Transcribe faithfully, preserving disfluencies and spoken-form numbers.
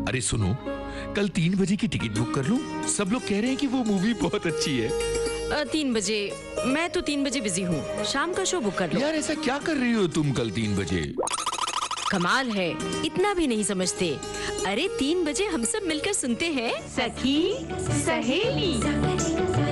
अरे सुनो, कल तीन बजे की टिकट बुक कर लूं? सब लोग कह रहे हैं कि वो मूवी बहुत अच्छी है। अ, तीन बजे? मैं तो तीन बजे बिजी हूँ, शाम का शो बुक कर लो। यार ऐसा क्या कर रही हो तुम कल तीन बजे? कमाल है, इतना भी नहीं समझते। अरे तीन बजे हम सब मिलकर सुनते हैं सखी सहेली।